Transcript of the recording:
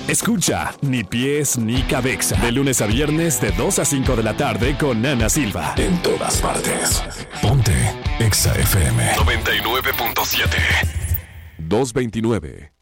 Escucha Ni Pies Ni Cabeza. De lunes a viernes de 2 a 5 de la tarde con Ana Silva. En todas partes. Ponte Exa FM 99.7. 229.